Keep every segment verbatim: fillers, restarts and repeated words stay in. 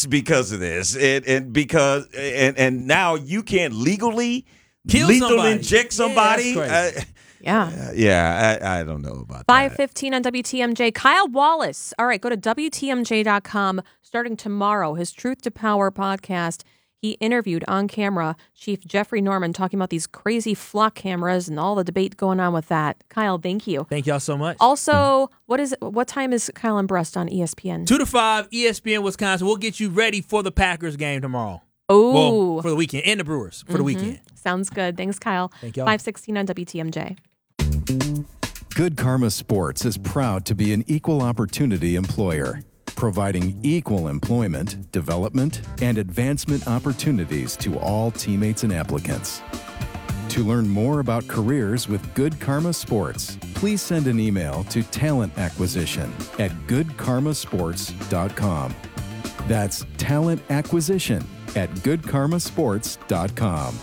deaths because of this, and, and because and and now you can't legally Kill lethal somebody. inject somebody. Yeah, that's crazy. Uh, Yeah. uh, yeah, I, I don't know about five that. fifteen on W T M J. Kyle Wallace. All right, go to W T M J dot com starting tomorrow. His Truth to Power podcast. He interviewed on camera Chief Jeffrey Norman talking about these crazy flock cameras and all the debate going on with that. Kyle, thank you. Thank y'all so much. Also, what is what time is Kyle and Breast on E S P N? Two to five, E S P N Wisconsin. We'll get you ready for the Packers game tomorrow. Oh, well, for the weekend, and the Brewers for mm-hmm. the weekend. Sounds good. Thanks, Kyle. Thank y'all. five sixteen on W T M J. Good Karma Sports is proud to be an equal opportunity employer, providing equal employment, development, and advancement opportunities to all teammates and applicants. To learn more about careers with Good Karma Sports, please send an email to talent acquisition at good karma sports dot com. That's talent acquisition at good karma sports dot com.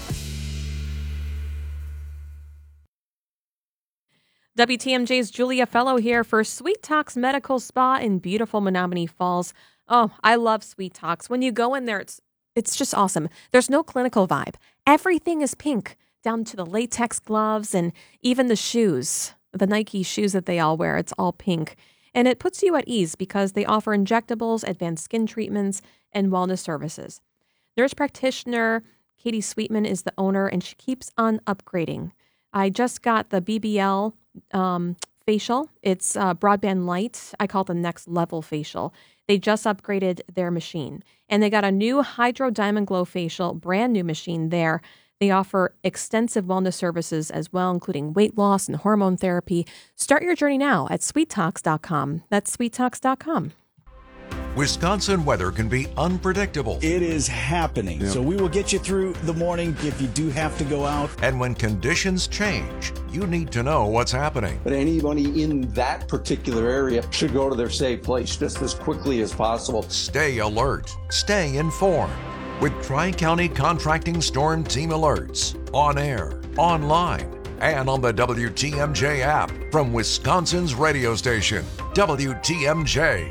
W T M J's Julia Fellow here for Sweet Talks Medical Spa in beautiful Menominee Falls. Oh, I love Sweet Talks. When you go in there, it's it's just awesome. There's no clinical vibe. Everything is pink, down to the latex gloves and even the shoes, the Nike shoes that they all wear. It's all pink. And it puts you at ease because they offer injectables, advanced skin treatments, and wellness services. Nurse practitioner Katie Sweetman is the owner, and she keeps on upgrading. I just got the B B L um, facial. It's uh, Broadband Light. I call it the next level facial. They just upgraded their machine. And they got a new Hydro Diamond Glow facial, brand new machine there. They offer extensive wellness services as well, including weight loss and hormone therapy. Start your journey now at sweet talks dot com. That's sweet talks dot com. Wisconsin weather can be unpredictable. It is happening. Yep. So we will get you through the morning if you do have to go out. And when conditions change, you need to know what's happening. But anybody in that particular area should go to their safe place just as quickly as possible. Stay alert. Stay informed. With Tri-County Contracting Storm Team Alerts. On air, online, and on the W T M J app from Wisconsin's radio station, W T M J.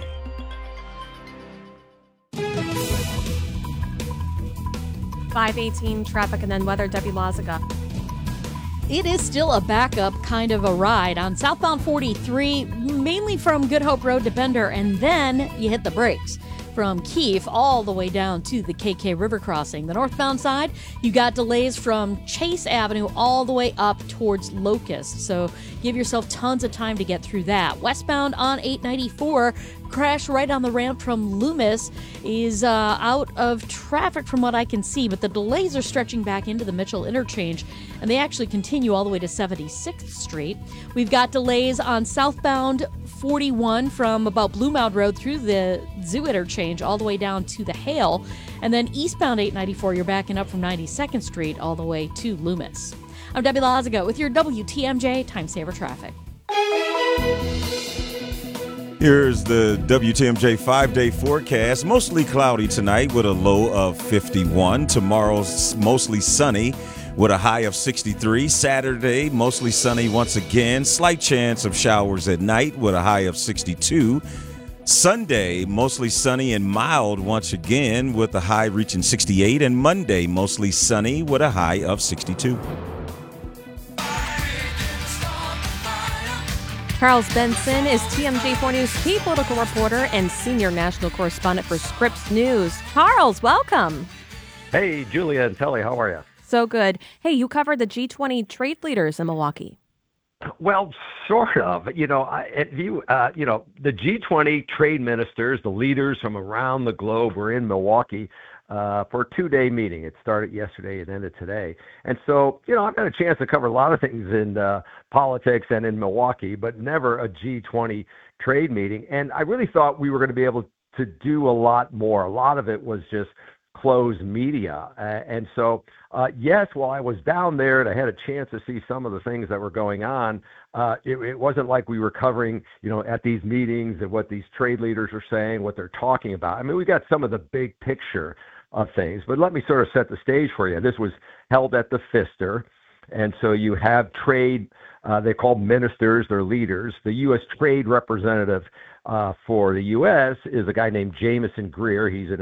five eighteen traffic and then weather, Debbie Lazaga. It is still a backup kind of a ride on southbound forty-three, mainly from Good Hope Road to Bender, and then you hit the brakes from Keefe all the way down to the K K River crossing. The northbound side, you got delays from Chase Avenue all the way up towards Locust, so give yourself tons of time to get through that. Westbound on eight ninety-four, crash right on the ramp from Loomis is uh, out of traffic from what I can see, but the delays are stretching back into the Mitchell interchange, and they actually continue all the way to seventy-sixth Street. We've got delays on southbound forty-one from about Blue Mound Road through the Zoo interchange all the way down to the Hale, and then eastbound eight ninety-four, you're backing up from ninety-second Street all the way to Loomis. I'm Debbie Lazaga with your W T M J Time Saver Traffic. Here's the W T M J five-day forecast. Mostly cloudy tonight with a low of fifty-one. Tomorrow's mostly sunny with a high of sixty-three. Saturday, mostly sunny once again. Slight chance of showers at night with a high of sixty-two. Sunday, mostly sunny and mild once again with a high reaching sixty-eight. And Monday, mostly sunny with a high of sixty-two. Charles Benson is T M J four News key political reporter and senior national correspondent for Scripps News. Charles, welcome. Hey, Julia and Telly, how are you? So good. Hey, you covered the G twenty trade leaders in Milwaukee. Well, sort of. You know, I, if you, uh, you know, the G twenty trade ministers, the leaders from around the globe were in Milwaukee uh, for a two-day meeting. It started yesterday and ended today. And so, you know, I've had a chance to cover a lot of things in uh, politics and in Milwaukee, but never a G twenty trade meeting. And I really thought we were going to be able to do a lot more. A lot of it was just closed media. Uh, and so, uh, yes, while I was down there and I had a chance to see some of the things that were going on, uh, it, it wasn't like we were covering, you know, at these meetings and what these trade leaders are saying, what they're talking about. I mean, we got some of the big picture of things, but let me sort of set the stage for you. This was held at the Pfister. And so you have trade, uh, they call ministers, they're leaders. The U S trade representative uh, for the U S is a guy named Jameson Greer. He's an